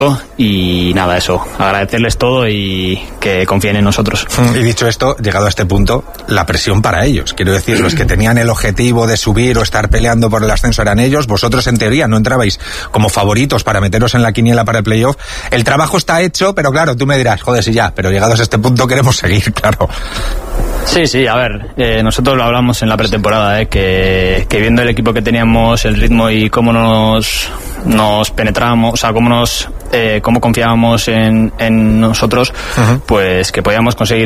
y nada, eso, agradecerles todo y que confíen en nosotros. Y dicho esto, llegado a este punto, la presión para ellos, quiero decir, los que tenían el objetivo de subir o estar peleando por el ascenso eran ellos, vosotros en teoría no entrabais como favoritos para meteros en la quiniela para el playoff, el trabajo está hecho, pero claro, tú me dirás, joder, sí ya, pero llegados a este punto queremos seguir, claro. Sí, a ver, nosotros lo hablamos en la pretemporada, que viendo el equipo que teníamos, el ritmo y cómo nos penetrábamos, o sea, cómo confiábamos en nosotros, pues que podíamos conseguir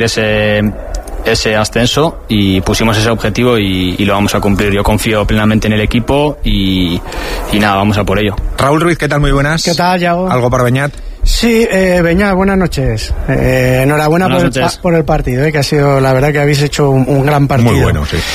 ese ascenso y pusimos ese objetivo y lo vamos a cumplir. Yo confío plenamente en el equipo y nada, vamos a por ello. Raúl Ruiz, ¿qué tal? Muy buenas. ¿Qué tal, Yago? ¿Algo para Beñat? Sí, Beñat, buenas noches. Enhorabuena por el partido, que ha sido, la verdad que habéis hecho un gran partido. Muy bueno, sí.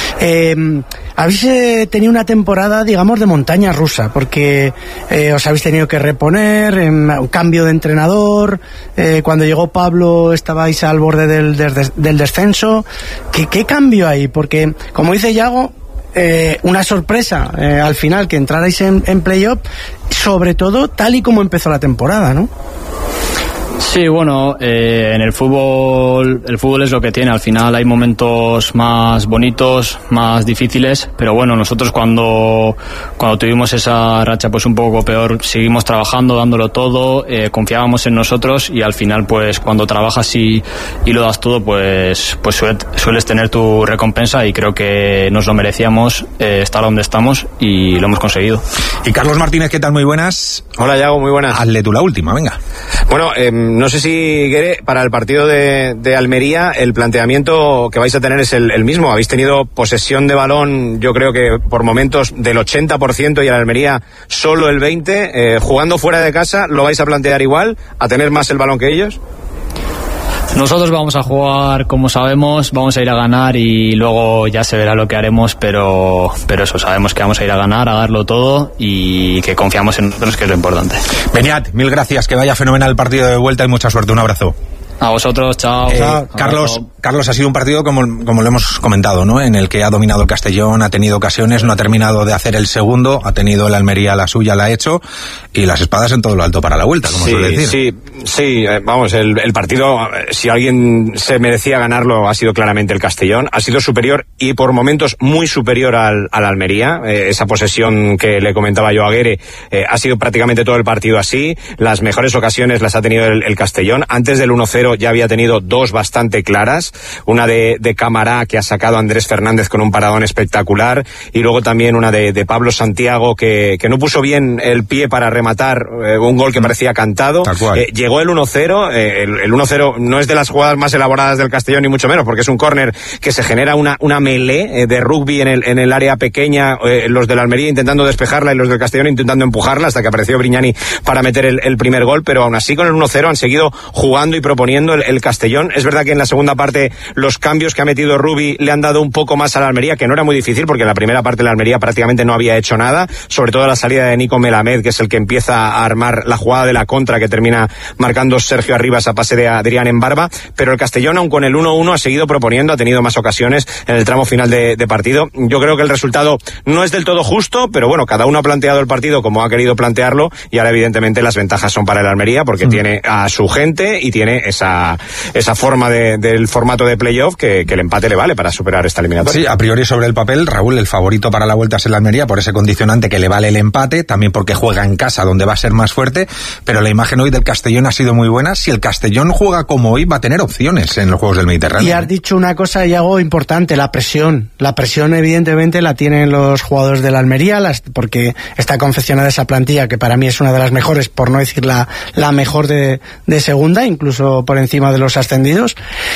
Habéis tenido una temporada, digamos, de montaña rusa, porque os habéis tenido que reponer, un cambio de entrenador, cuando llegó Pablo estabais al borde del descenso. ¿Qué cambio hay? Porque, como dice Yago, una sorpresa al final que entrarais en playoff, sobre todo tal y como empezó la temporada, ¿no? Sí, bueno, en el fútbol es lo que tiene. Al final hay momentos más bonitos, más difíciles, pero bueno, nosotros cuando tuvimos esa racha pues un poco peor, seguimos trabajando, dándolo todo, confiábamos en nosotros y al final pues cuando trabajas y lo das todo pues sueles tener tu recompensa y creo que nos lo merecíamos estar donde estamos y lo hemos conseguido. Y Carlos Martínez, ¿qué tal? Muy buenas. Hola, Yago, muy buenas. Hazle tú la última, venga. Bueno, no sé si, Guere, para el partido de Almería el planteamiento que vais a tener es el mismo. Habéis tenido posesión de balón, yo creo que por momentos del 80% y el Almería solo el 20%. Jugando fuera de casa, ¿lo vais a plantear igual? ¿A tener más el balón que ellos? Nosotros vamos a jugar como sabemos, vamos a ir a ganar y luego ya se verá lo que haremos, pero eso, sabemos que vamos a ir a ganar, a darlo todo y que confiamos en nosotros, que es lo importante. Beñat, mil gracias, que vaya fenomenal el partido de vuelta y mucha suerte, un abrazo. A vosotros, chao. Carlos, ha sido un partido como lo hemos comentado, ¿no? En el que ha dominado el Castellón, ha tenido ocasiones, no ha terminado de hacer el segundo, ha tenido el Almería la suya, la ha hecho, y las espadas en todo lo alto para la vuelta, como suele decir. Sí, vamos, el partido, si alguien se merecía ganarlo, ha sido claramente el Castellón, ha sido superior y por momentos muy superior al Almería. Esa posesión que le comentaba yo a Guere, ha sido prácticamente todo el partido así, las mejores ocasiones las ha tenido el Castellón. Antes del 1-0 ya había tenido dos bastante claras, una de Camará que ha sacado a Andrés Fernández con un paradón espectacular y luego también una de Pablo Santiago que no puso bien el pie para rematar un gol que parecía cantado. Llegó el 1-0, el 1-0 no es de las jugadas más elaboradas del Castellón ni mucho menos, porque es un córner que se genera una melee de rugby en el área pequeña, los de la Almería intentando despejarla y los del Castellón intentando empujarla hasta que apareció Brignani para meter el primer gol, pero aún así con el 1-0 han seguido jugando y proponiendo el Castellón. Es verdad que en la segunda parte los cambios que ha metido Rubi le han dado un poco más a la Almería, que no era muy difícil porque en la primera parte la Almería prácticamente no había hecho nada, sobre todo la salida de Nico Melamed, que es el que empieza a armar la jugada de la contra que termina marcando Sergio Arribas a pase de Adrián en Barba, pero el Castellón aun con el 1-1 ha seguido proponiendo, ha tenido más ocasiones en el tramo final de partido. Yo creo que el resultado no es del todo justo, pero bueno, cada uno ha planteado el partido como ha querido plantearlo y ahora evidentemente las ventajas son para el Almería porque tiene a su gente y tiene esa forma del formato de playoff que el empate le vale para superar esta eliminatoria. Sí, a priori sobre el papel, Raúl, el favorito para la vuelta es el Almería por ese condicionante que le vale el empate, también porque juega en casa donde va a ser más fuerte, pero la imagen hoy del Castellón ha sido muy buena. Si el Castellón juega como hoy, va a tener opciones en los Juegos del Mediterráneo. Y has dicho una cosa, Iago, importante, la presión. La presión evidentemente la tienen los jugadores de la Almería, porque está confeccionada esa plantilla que para mí es una de las mejores, por no decir la mejor de segunda, incluso por encima de los ascendidos,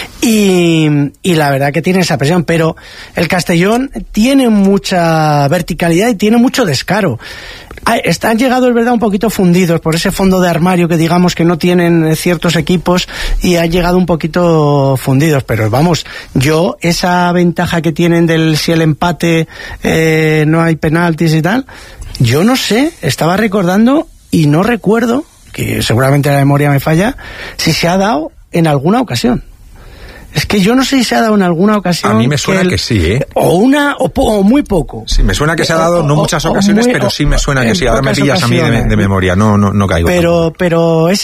y la verdad que tiene esa presión, pero el Castellón tiene mucha verticalidad y tiene mucho descaro. Han llegado, es verdad, un poquito fundidos por ese fondo de armario que digamos que no tienen ciertos equipos y han llegado un poquito fundidos, pero vamos, esa ventaja que tienen del si el empate no hay penaltis y tal, yo no sé, estaba recordando y no recuerdo, que seguramente la memoria me falla, si se ha dado en alguna ocasión. Es que yo no sé si se ha dado en alguna ocasión. A mí me suena que sí, ¿eh? O muy poco. Sí, me suena que se ha dado, no muchas ocasiones, pero sí me suena que sí. Ahora me pillas a mí de memoria, no caigo. Pero